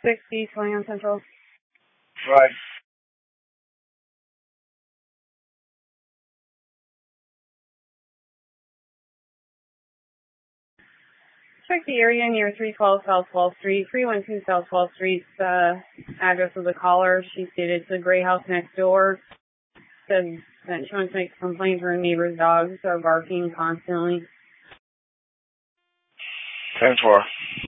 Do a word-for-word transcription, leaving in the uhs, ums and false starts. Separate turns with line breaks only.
sixty, twenty-one Central.
Right.
Check the area near three twelve South twelfth Street, three one two South twelfth Street, the address of the caller. She stated it's the gray house next door. Said that she wants to make a complaint her neighbor's dogs are barking constantly.
ten four.